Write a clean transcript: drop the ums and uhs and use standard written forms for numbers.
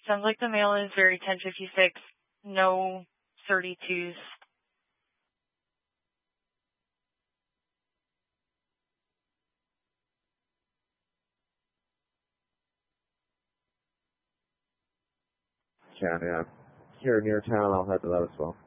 Sounds like the mail is very 1056. No 32s. Yeah, here near town, I'll head to that as well.